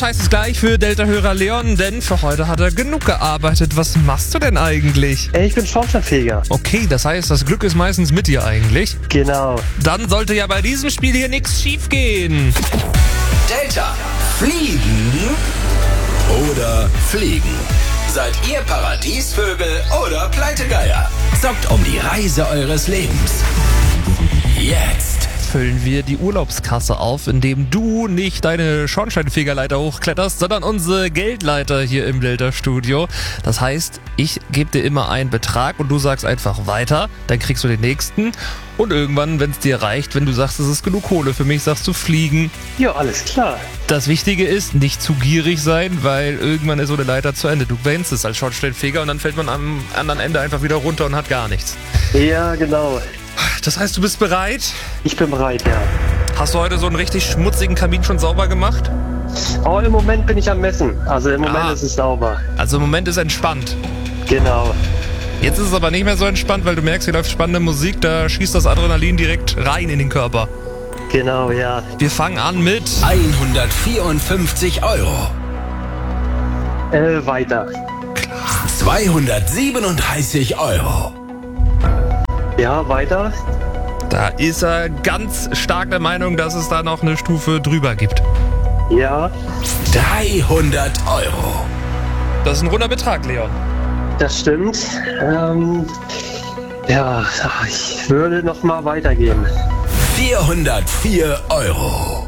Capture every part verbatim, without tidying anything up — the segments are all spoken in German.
Heißt es gleich für Delta-Hörer Leon, denn für heute hat er genug gearbeitet. Was machst du denn eigentlich? Ey, ich bin Schornsteinfeger. Okay, das heißt, das Glück ist meistens mit dir eigentlich. Genau. Dann sollte ja bei diesem Spiel hier nichts schief gehen. Delta fliegen oder fliegen? Seid ihr Paradiesvögel oder Pleitegeier? Zockt um die Reise eures Lebens. Jetzt. Füllen wir die Urlaubskasse auf, indem du nicht deine Schornsteinfegerleiter hochkletterst, sondern unsere Geldleiter hier im Delta-Studio. Das heißt, ich gebe dir immer einen Betrag und du sagst einfach weiter, dann kriegst du den nächsten. Und irgendwann, wenn es dir reicht, wenn du sagst, es ist genug Kohle für mich, sagst du fliegen. Ja, alles klar. Das Wichtige ist, nicht zu gierig sein, weil irgendwann ist so eine Leiter zu Ende. Du kennst es als Schornsteinfeger und dann fällt man am anderen Ende einfach wieder runter und hat gar nichts. Ja, genau. Das heißt, du bist bereit? Ich bin bereit, ja. Hast du heute so einen richtig schmutzigen Kamin schon sauber gemacht? Oh, im Moment bin ich am Messen. Also im Moment Ah. ist es sauber. Also im Moment ist entspannt. Genau. Jetzt ist es aber nicht mehr so entspannt, weil du merkst, hier läuft spannende Musik, da schießt das Adrenalin direkt rein in den Körper. Genau, ja. Wir fangen an mit hundertvierundfünfzig Euro. Äh, weiter. zweihundertsiebenunddreißig Euro. Ja, weiter. Da ist er ganz stark der Meinung, dass es da noch eine Stufe drüber gibt. Ja, dreihundert Euro. Das ist ein runder Betrag, Leon. das stimmt. Ähm, ja, ich würde noch mal weitergehen. vierhundertvier Euro.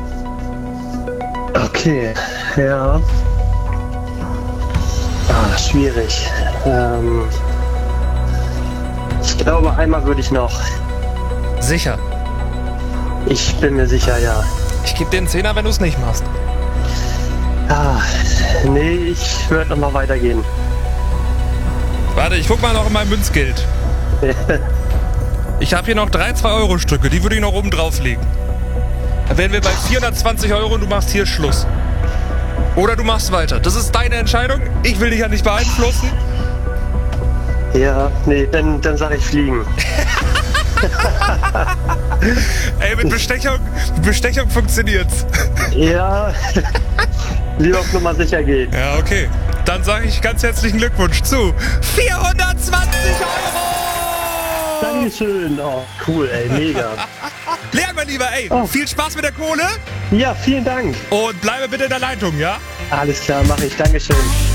Okay, ja. Ah, schwierig. Ähm, ich glaube, einmal würde ich noch. Sicher. Ich bin mir sicher, ja. Ich gebe dir einen Zehner, wenn du es nicht machst. Ah, nee, ich würde noch mal weitergehen. Warte, ich guck mal noch in mein Münzgeld. Ich habe hier noch drei zwei-Euro-Stücke, die würde ich noch oben drauflegen. Dann wären wir bei vierhundertzwanzig Euro und du machst hier Schluss. Oder du machst weiter. Das ist deine Entscheidung. Ich will dich ja nicht beeinflussen. Ja, nee, dann, dann sage ich fliegen. Ey, mit Bestechung, mit Bestechung funktioniert's. Ja, lieber auf Nummer sicher gehen. Ja, okay. Dann sage ich ganz herzlichen Glückwunsch zu vierhundertzwanzig Euro! Dankeschön. Oh, cool, ey, mega. Leon, mein Lieber, ey, Oh. viel Spaß mit der Kohle Ja, vielen Dank. und bleibe bitte in der Leitung, ja? Alles klar, mache ich. Dankeschön.